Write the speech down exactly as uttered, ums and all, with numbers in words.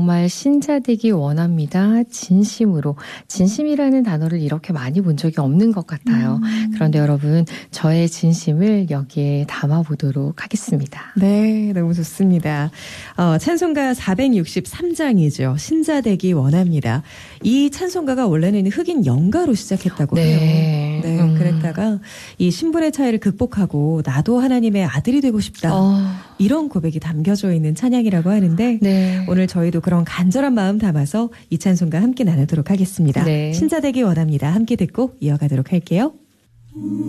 정말 신자되기 원합니다. 진심으로. 진심이라는 단어를 이렇게 많이 본 적이 없는 것 같아요. 음. 그런데 여러분, 저의 진심을 여기에 담아보도록 하겠습니다. 네, 너무 좋습니다. 어, 찬송가 사백육십삼 장이죠. 신자되기 원합니다. 이 찬송가가 원래는 흑인 영가로 시작했다고 해요. 네. 네, 음. 그랬다가 이 신분의 차이를 극복하고 나도 하나님의 아들이 되고 싶다. 어. 이런 고백이 담겨져 있는 찬양이라고 하는데 네. 오늘 저희도 그런 간절한 마음 담아서 이 찬송가 함께 나누도록 하겠습니다. 네. 신자되기 원합니다. 함께 듣고 이어가도록 할게요.